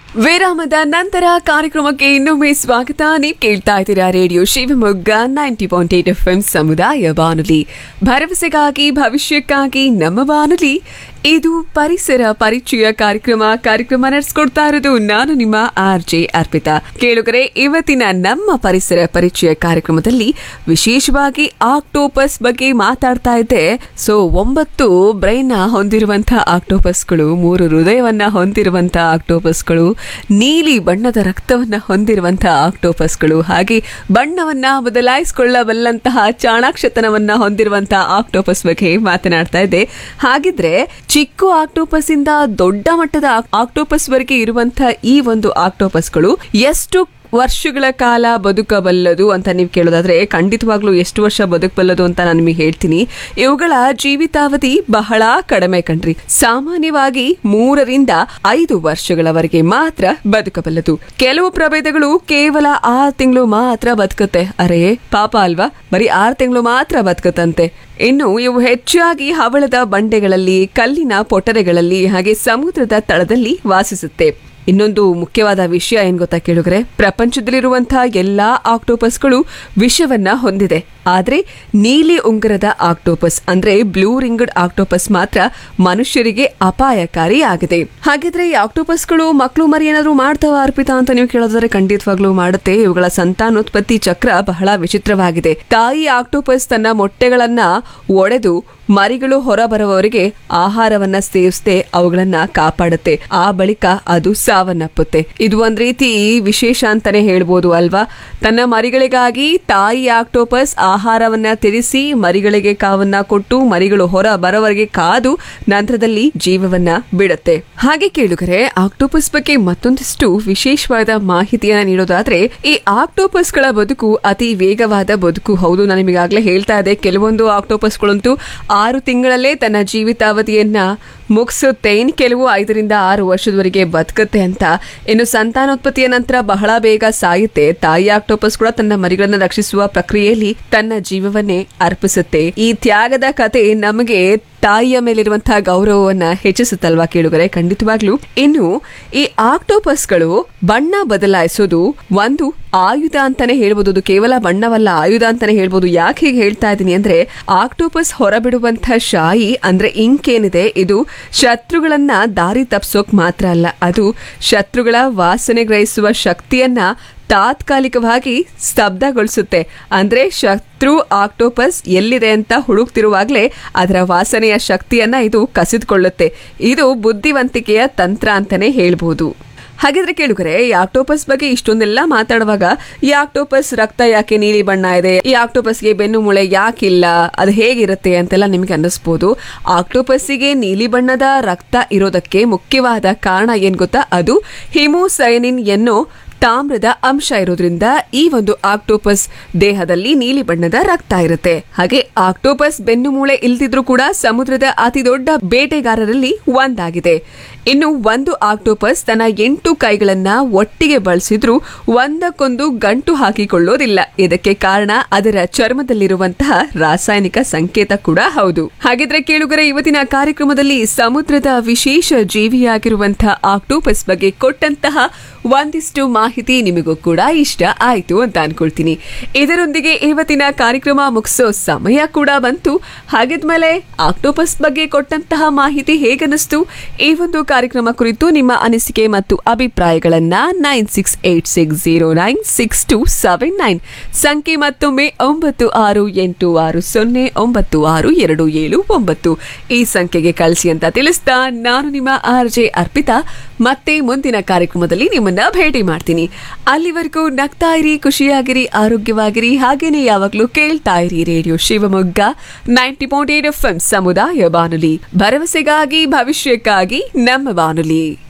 ವಿರಾಮದ ನಂತರ ಕಾರ್ಯಕ್ರಮಕ್ಕೆ ಇನ್ನೊಮ್ಮೆ ಸ್ವಾಗತ. ನೀವು ಕೇಳ್ತಾ ಇದ್ದೀರಾ ರೇಡಿಯೋ ಶಿವಮೊಗ್ಗ 90.8 FM ಸಮುದಾಯ ಬಾನುಲಿ, ಭರವಸೆಗಾಗಿ ಭವಿಷ್ಯಕ್ಕಾಗಿ ನಮ್ಮ ಬಾನುಲಿ. ಇದು ಪರಿಸರ ಪರಿಚಯ ಕಾರ್ಯಕ್ರಮ ನಡೆಸ್ಕೊಡ್ತಾ ಇರೋದು ನಾನು ನಿಮ್ಮ RJ ಅರ್ಪಿತಾ. ಕೇಳುಗರೆ, ಇವತ್ತಿನ ನಮ್ಮ ಪರಿಸರ ಪರಿಚಯ ಕಾರ್ಯಕ್ರಮದಲ್ಲಿ ವಿಶೇಷವಾಗಿ ಆಕ್ಟೋಪಸ್ ಬಗ್ಗೆ ಮಾತಾಡ್ತಾ ಇದ್ದೆ. 9 ಬ್ರೈನ್ ಹೊಂದಿರುವಂತಹ ಆಕ್ಟೋಪಸ್ಗಳು, 3 ಹೃದಯವನ್ನ ಹೊಂದಿರುವಂತಹ ಆಕ್ಟೋಪಸ್ಗಳು, ನೀಲಿ ಬಣ್ಣದ ರಕ್ತವನ್ನ ಹೊಂದಿರುವಂತಹ ಆಕ್ಟೋಪಸ್ಗಳು, ಹಾಗೆ ಬಣ್ಣವನ್ನ ಬದಲಾಯಿಸಿಕೊಳ್ಳಬಲ್ಲಂತಹ ಚಾಣಾಕ್ಷತನವನ್ನ ಹೊಂದಿರುವಂತಹ ಆಕ್ಟೋಪಸ್ ಬಗ್ಗೆ ಮಾತನಾಡ್ತಾ ಇದ್ದೆ. ಹಾಗಿದ್ರೆ ಚಿಕ್ಕ ಆಕ್ಟೋಪಸ್ ಇಂದ ದೊಡ್ಡ ಮಟ್ಟದ ಆಕ್ಟೋಪಸ್ ವರೆಗೆ ಇರುವಂತಹ ಈ ಒಂದು ಆಕ್ಟೋಪಸ್ಗಳು ಎಷ್ಟು ವರ್ಷಗಳ ಕಾಲ ಬದುಕಬಲ್ಲದು ಅಂತ ನೀವು ಕೇಳೋದಾದ್ರೆ, ಖಂಡಿತವಾಗ್ಲೂ ಎಷ್ಟು ವರ್ಷ ಬದುಕಬಲ್ಲದು ಅಂತ ನಾನು ನಿಮಗೆ ಹೇಳ್ತೀನಿ. ಇವುಗಳ ಜೀವಿತಾವಧಿ ಬಹಳ ಕಡಿಮೆ ಕಣ್ರಿ. ಸಾಮಾನ್ಯವಾಗಿ 3 ರಿಂದ 5 ವರ್ಷಗಳವರೆಗೆ ಮಾತ್ರ ಬದುಕಬಲ್ಲದು. ಕೆಲವು ಪ್ರಭೇದಗಳು ಕೇವಲ 6 ತಿಂಗಳು ಮಾತ್ರ ಬದುಕುತ್ತೆ. ಅರೇ ಪಾಪ ಅಲ್ವಾ, ಬರೀ 6 ತಿಂಗಳು ಮಾತ್ರ ಬದುಕುತ್ತಂತೆ. ಇನ್ನು ಇವು ಹೆಚ್ಚಾಗಿ ಹವಳದ ಬಂಡೆಗಳಲ್ಲಿ, ಕಲ್ಲಿನ ಪೊಟರೆಗಳಲ್ಲಿ, ಹಾಗೆ ಸಮುದ್ರದ ತಳದಲ್ಲಿ ವಾಸಿಸುತ್ತೆ. ಇನ್ನೊಂದು ಮುಖ್ಯವಾದ ವಿಷಯ ಏನ್ ಗೊತ್ತಾ ಕೇಳುಗರೆ, ಪ್ರಪಂಚದಲ್ಲಿರುವಂತಹ ಎಲ್ಲಾ ಆಕ್ಟೋಪಸ್ಗಳು ವಿಷವನ್ನ ಹೊಂದಿದೆ. ಆದ್ರೆ ನೀಲಿ ಉಂಗುರದ ಆಕ್ಟೋಪಸ್ ಅಂದ್ರೆ ಬ್ಲೂ ರಿಂಗ್ಡ್ ಆಕ್ಟೋಪಸ್ ಮಾತ್ರ ಮನುಷ್ಯರಿಗೆ ಅಪಾಯಕಾರಿ ಆಗಿದೆ. ಹಾಗಿದ್ರೆ ಈ ಆಕ್ಟೋಪಸ್ಗಳು ಮಕ್ಕಳು ಮರಿ ಏನಾದ್ರು ಮಾಡ್ತಾವ ಅರ್ಪಿತಾ ಅಂತ ನೀವು ಕೇಳೋದಾದ್ರೆ, ಖಂಡಿತವಾಗ್ಲೂ ಮಾಡುತ್ತೆ. ಇವುಗಳ ಸಂತಾನೋತ್ಪತ್ತಿ ಚಕ್ರ ಬಹಳ ವಿಚಿತ್ರವಾಗಿದೆ. ತಾಯಿ ಆಕ್ಟೋಪಸ್ ತನ್ನ ಮೊಟ್ಟೆಗಳನ್ನ ಒಡೆದು ಮರಿಗಳು ಹೊರಬರುವವರೆಗೆ ಆಹಾರವನ್ನ ಸೇವಿಸದೆ ಅವುಗಳನ್ನ ಕಾಪಾಡುತ್ತೆ. ಆ ಬಳಿಕ ಅದು ಸಾವನ್ನಪ್ಪುತ್ತೆ. ಇದು ಒಂದ್ ರೀತಿ ವಿಶೇಷ ಅಂತಾನೆ ಹೇಳ್ಬೋದು ಅಲ್ವಾ. ತನ್ನ ಮರಿಗಳಿಗಾಗಿ ತಾಯಿ ಆಕ್ಟೋಪಸ್ ಆಹಾರವನ್ನ ತಿರಿಸಿ ಮರಿಗಳಿಗೆ ಕಾವನ್ನ ಕೊಟ್ಟು ಮರಿಗಳು ಹೊರ ಬರೋವರೆಗೆ ಕಾದು ನಂತರದಲ್ಲಿ ಜೀವವನ್ನ ಬಿಡುತ್ತೆ. ಹಾಗೆ ಕೇಳುಗರೆ, ಆಕ್ಟೋಪಸ್ ಬಗ್ಗೆ ಮತ್ತೊಂದಿಷ್ಟು ವಿಶೇಷವಾದ ಮಾಹಿತಿಯನ್ನ ನೀಡೋದಾದ್ರೆ, ಈ ಆಕ್ಟೋಪಸ್ಗಳ ಬದುಕು ಅತಿ ವೇಗವಾದ ಬದುಕು. ಹೌದು, ನಾನು ನಿಮಗಾಗ್ಲೇ ಹೇಳ್ತಾ ಇದ್ದೆ, ಕೆಲವೊಂದು ಆಕ್ಟೋಪಸ್ಗಳಂತೂ 6 ತಿಂಗಳಲ್ಲೇ ತನ್ನ ಜೀವಿತಾವಧಿಯನ್ನ ಮುಗಿಸುತ್ತೆ. ಇನ್ನು ಕೆಲವು 5 ರಿಂದ 6 ವರ್ಷದವರೆಗೆ ಬದುಕುತ್ತೆ ಅಂತ. ಇನ್ನು ಸಂತಾನೋತ್ಪತ್ತಿಯ ನಂತರ ಬಹಳ ಬೇಗ ಸಾಯುತ್ತೆ. ತಾಯಿ ಆಕ್ಟೋಪಸ್ ಕೂಡ ತನ್ನ ಮರಿಗಳನ್ನ ರಕ್ಷಿಸುವ ಪ್ರಕ್ರಿಯೆಯಲ್ಲಿ ತನ್ನ ಜೀವವನ್ನೇ ಅರ್ಪಿಸುತ್ತೆ. ಈ ತ್ಯಾಗದ ಕತೆ ನಮಗೆ ತಾಯಿಯ ಮೇಲಿರುವಂತಹ ಗೌರವವನ್ನ ಹೆಚ್ಚಿಸುತ್ತಲ್ವಾ ಕೇಳುಗರೆ, ಖಂಡಿತವಾಗ್ಲು. ಇನ್ನು ಈ ಆಕ್ಟೋಪಸ್ಗಳು ಬಣ್ಣ ಬದಲಾಯಿಸೋದು ಒಂದು ಆಯುಧ ಅಂತಾನೆ ಹೇಳ್ಬೋದು. ಅದು ಕೇವಲ ಬಣ್ಣವಲ್ಲ, ಆಯುಧ ಅಂತಾನೆ ಹೇಳ್ಬೋದು. ಯಾಕೆ ಹೀಗೆ ಹೇಳ್ತಾ ಇದ್ದೀನಿ ಅಂದ್ರೆ, ಆಕ್ಟೋಪಸ್ ಹೊರಬಿಡುವಂತಹ ಶಾಯಿ ಅಂದ್ರೆ ಇಂಕ್ ಏನಿದೆ, ಇದು ಶತ್ರುಗಳನ್ನ ದಾರಿ ತಪ್ಪಿಸೋಕ್ ಮಾತ್ರ ಅಲ್ಲ, ಅದು ಶತ್ರುಗಳ ವಾಸನೆ ಗ್ರಹಿಸುವ ಶಕ್ತಿಯನ್ನ ತಾತ್ಕಾಲಿಕವಾಗಿ ಸ್ತಬ್ಧಗೊಳಿಸುತ್ತೆ. ಅಂದ್ರೆ ಶತ್ರು ಆಕ್ಟೋಪಸ್ ಎಲ್ಲಿದೆ ಅಂತ ಹುಡುಕ್ತಿರುವಾಗ್ಲೇ ಅದರ ವಾಸನೆಯ ಶಕ್ತಿಯನ್ನ ಇದು ಕಸಿದುಕೊಳ್ಳುತ್ತೆ. ಇದು ಬುದ್ಧಿವಂತಿಕೆಯ ತಂತ್ರ ಅಂತಾನೆ ಹೇಳ್ಬಹುದು. ಹಾಗಿದ್ರೆ ಕೇಳುಗರೆ, ಈ ಆಕ್ಟೋಪಸ್ ಬಗ್ಗೆ ಇಷ್ಟೊಂದೆಲ್ಲ ಮಾತಾಡುವಾಗ, ಈ ಆಕ್ಟೋಪಸ್ ರಕ್ತ ಯಾಕೆ ನೀಲಿ ಬಣ್ಣ ಇದೆ, ಈ ಆಕ್ಟೋಪಸ್ಗೆ ಬೆನ್ನು ಮೂಳೆ ಯಾಕಿಲ್ಲ, ಅದು ಹೇಗಿರುತ್ತೆ ಅಂತೆಲ್ಲ ನಿಮ್ಗೆ ಅನ್ನಿಸ್ಬೋದು. ಆಕ್ಟೋಪಸ್ಸಿಗೆ ನೀಲಿ ಬಣ್ಣದ ರಕ್ತ ಇರೋದಕ್ಕೆ ಮುಖ್ಯವಾದ ಕಾರಣ ಏನ್ ಗೊತ್ತಾ, ಅದು ಹಿಮೋಸೈನಿನ್ ಎನ್ನೋ ತಾಮ್ರದ ಅಂಶ ಇರೋದ್ರಿಂದ ಈ ಒಂದು ಆಕ್ಟೋಪಸ್ ದೇಹದಲ್ಲಿ ನೀಲಿ ಬಣ್ಣದ ರಕ್ತ ಇರುತ್ತೆ. ಹಾಗೆ ಆಕ್ಟೋಪಸ್ ಬೆನ್ನು ಮೂಳೆ ಇಲ್ದಿದ್ರೂ ಕೂಡ ಸಮುದ್ರದ ಅತಿ ದೊಡ್ಡ ಬೇಟೆಗಾರರಲ್ಲಿ ಒಂದಾಗಿದೆ. ಇನ್ನು ಒಂದು ಆಕ್ಟೋಪಸ್ ತನ್ನ 8 ಕೈಗಳನ್ನ ಒಟ್ಟಿಗೆ ಬಳಸಿದ್ರೂ ಒಂದಕ್ಕೊಂದು ಗಂಟು ಹಾಕಿಕೊಳ್ಳೋದಿಲ್ಲ. ಇದಕ್ಕೆ ಕಾರಣ ಅದರ ಚರ್ಮದಲ್ಲಿರುವಂತಹ ರಾಸಾಯನಿಕ ಸಂಕೇತ ಕೂಡ ಹೌದು. ಹಾಗಿದ್ರೆ ಕೇಳುಗರೆ, ಇವತ್ತಿನ ಕಾರ್ಯಕ್ರಮದಲ್ಲಿ ಸಮುದ್ರದ ವಿಶೇಷ ಜೀವಿಯಾಗಿರುವಂತಹ ಆಕ್ಟೋಪಸ್ ಬಗ್ಗೆ ಕೊಟ್ಟಂತಹ ಒಂದಿಷ್ಟು ಮಾಹಿತಿ ನಿಮಗೂ ಕೂಡ ಇಷ್ಟ ಆಯ್ತು ಅಂತ ಅನ್ಕೊಳ್ತೀನಿ. ಇದರೊಂದಿಗೆ ಇವತ್ತಿನ ಕಾರ್ಯಕ್ರಮ ಮುಗಿಸೋ ಸಮಯ ಕೂಡ ಬಂತು. ಹಾಗಿದ್ಮೇಲೆ ಆಕ್ಟೋಪಸ್ ಬಗ್ಗೆ ಕೊಟ್ಟಂತಹ ಮಾಹಿತಿ ಹೇಗನ್ನಿಸ್ತು? ಈ ಒಂದು ಕಾರ್ಯಕ್ರಮ ಕುರಿತು ನಿಮ್ಮ ಅನಿಸಿಕೆ ಮತ್ತು ಅಭಿಪ್ರಾಯಗಳನ್ನ 9686096279 ಸಂಖ್ಯೆ ಮತ್ತೊಮ್ಮೆ 9686096279 ಈ ಸಂಖ್ಯೆಗೆ ಕಳಿಸಿ ಅಂತ ತಿಳಿಸ್ತಾ, ನಾನು ನಿಮ್ಮ RJ ಅರ್ಪಿತಾ ಮತ್ತೆ ಮುಂದಿನ ಕಾರ್ಯಕ್ರಮದಲ್ಲಿ ನಿಮ್ಮನ್ನ ಭೇಟಿ ಮಾಡ್ತೀನಿ. ಅಲ್ಲಿವರೆಗೂ ನಗ್ತಾ ಇರಿ, ಖುಷಿಯಾಗಿರಿ, ಆರೋಗ್ಯವಾಗಿರಿ. ಹಾಗೇನೆ ಯಾವಾಗ್ಲೂ ಕೇಳ್ತಾ ಇರಿ ರೇಡಿಯೋ ಶಿವಮೊಗ್ಗ 90.8 FM ಸಮುದಾಯ ಬಾನುಲಿ, ಭರವಸೆಗಾಗಿ ಭವಿಷ್ಯಕ್ಕಾಗಿ ನಮ್ಮ ಬಾನುಲಿ.